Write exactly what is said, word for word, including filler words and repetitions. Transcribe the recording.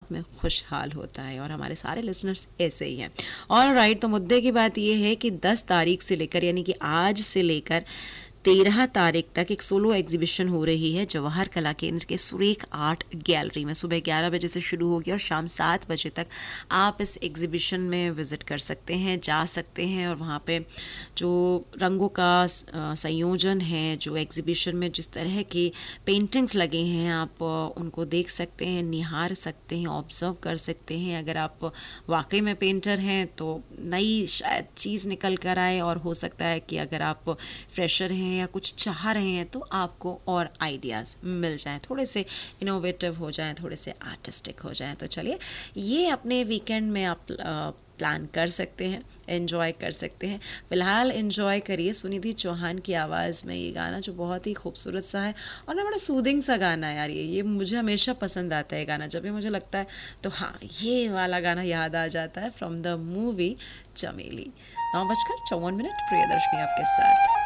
रात में खुशहाल होता है, और हमारे सारे लिसनर्स ऐसे ही हैं। ऑल राइट, तो मुद्दे की बात ये है कि दस तारीख से लेकर, यानी कि आज से लेकर तेरह तारीख तक एक सोलो एग्जीबिशन हो रही है जवाहर कला केंद्र के सुरेख आर्ट गैलरी में। सुबह ग्यारह बजे से शुरू होगी और शाम सात बजे तक आप इस एग्जीबिशन में विज़िट कर सकते हैं, जा सकते हैं, और वहाँ पे जो रंगों का संयोजन है, जो एग्जीबिशन में जिस तरह की पेंटिंग्स लगे हैं, आप उनको देख सकते हैं, निहार सकते हैं, ऑब्जर्व कर सकते हैं। अगर आप वाकई में पेंटर हैं तो नई शायद चीज़ निकल कर आए, और हो सकता है कि अगर आप फ्रेशर हैं या कुछ चाह रहे हैं तो आपको और आइडियाज़ मिल जाएं, थोड़े से इनोवेटिव हो जाएं, थोड़े से आर्टिस्टिक हो जाएं। तो चलिए, ये अपने वीकेंड में आप प्लान कर सकते हैं, एंजॉय कर सकते हैं। फ़िलहाल एंजॉय करिए सुनिधि चौहान की आवाज़ में ये गाना, जो बहुत ही खूबसूरत सा है और ना बड़ा सूदिंग सा गाना है यार। ये ये मुझे हमेशा पसंद आता है गाना, जब भी मुझे लगता है तो हाँ, ये वाला गाना याद आ जाता है, फ्रॉम द मूवी चमेली। नौ बजकर चौवन मिनट प्रियदर्शनी आपके साथ।